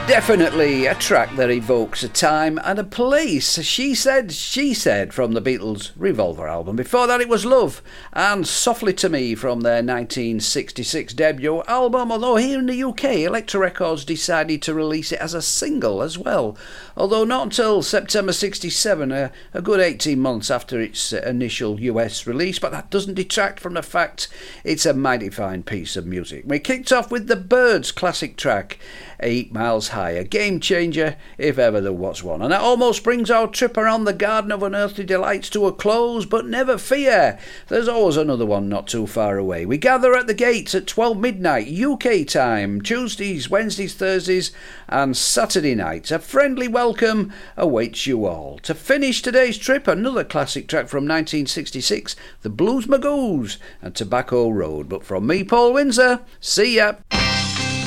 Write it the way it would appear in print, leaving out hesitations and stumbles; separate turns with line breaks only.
Definitely a track that evokes a time and a place. She Said from the Beatles' Revolver album. Before that it was Love and Softly to Me from their 1966 debut album, although here in the UK Elektra Records decided to release it as a single as well, although not until September 67, a good 18 months after its initial US release, but that doesn't detract from the fact it's a mighty fine piece of music. We kicked off with the Byrds' classic track 8 Miles High, a game changer if ever there was one. And that almost brings our trip around the Garden of Unearthly Delights to a close, but never fear, there's always another one not too far away. We gather at the gates at 12 midnight UK time, Tuesdays, Wednesdays, Thursdays and Saturday nights. A friendly welcome awaits you all. To finish today's trip, another classic track from 1966, the Blues Magoos and Tobacco Road. But from me, Paul Windsor, see ya.